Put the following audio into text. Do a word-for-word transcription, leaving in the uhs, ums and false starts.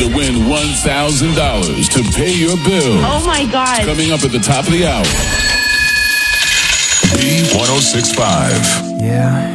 to win one thousand dollars to pay your bills. Oh, my God. Coming up at the top of the hour. B ten sixty-five. Yeah.